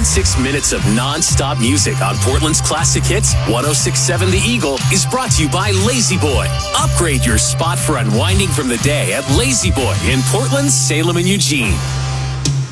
106 minutes of non-stop music on Portland's classic hits, 106.7 The Eagle, is brought to you by Lazy Boy. Upgrade your spot for unwinding from the day at Lazy Boy in Portland, Salem, and Eugene.